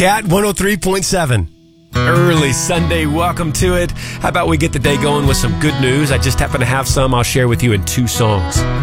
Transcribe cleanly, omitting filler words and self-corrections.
Cat 103.7. Early Sunday, welcome to it. How about we get the day going with some good news? I just happen to have some I'll share with you in 2 songs.